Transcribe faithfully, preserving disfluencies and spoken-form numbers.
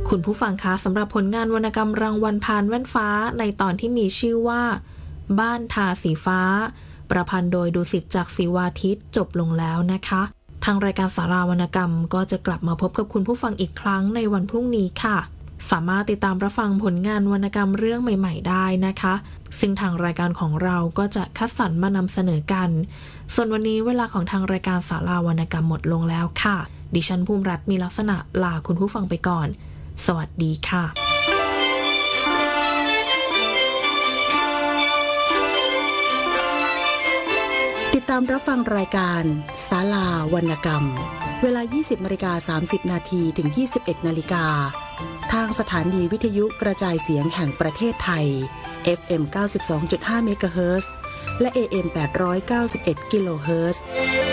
คุณผู้ฟังคะสำหรับผลงานวรรณกรรมรางวัลพานแว่นฟ้าในตอนที่มีชื่อว่าบ้านทาสีฟ้าประพันธ์โดยดุสิตจักรศิวาทิตจบลงแล้วนะคะทางรายการสาราวรรณกรรมก็จะกลับมาพบกับคุณผู้ฟังอีกครั้งในวันพรุ่งนี้ค่ะสามารถติดตามรับฟังผลงานวรรณกรรมเรื่องใหม่ๆได้นะคะซึ่งทางรายการของเราก็จะคัดสรรมานำเสนอกันส่วนวันนี้เวลาของทางรายการสาราวรรณกรรมหมดลงแล้วค่ะดิฉันภูมิรัตน์มีลักษณะลาคุณผู้ฟังไปก่อนสวัสดีค่ะติดตามรับฟังรายการศาลาวรรณกรรมเวลา ยี่สิบนาฬิกาสามสิบนาที ถึง ยี่สิบเอ็ดนาฬิกาทางสถานีวิทยุกระจายเสียงแห่งประเทศไทย เอฟ เอ็ม เก้าสิบสองจุดห้า เมกะเฮิรตซ์และ เอ เอ็ม แปดร้อยเก้าสิบเอ็ด กิโลเฮิรตซ์